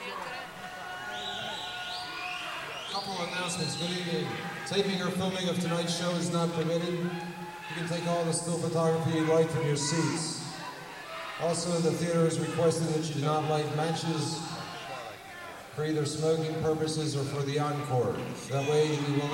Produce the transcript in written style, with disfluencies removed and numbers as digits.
Couple of announcements. Good evening. Taping or filming of tonight's show is not permitted. You can take all the still photography you'd like from your seats. Also, the theater has requested that you do not light matches for either smoking purposes or for the encore. That way, we will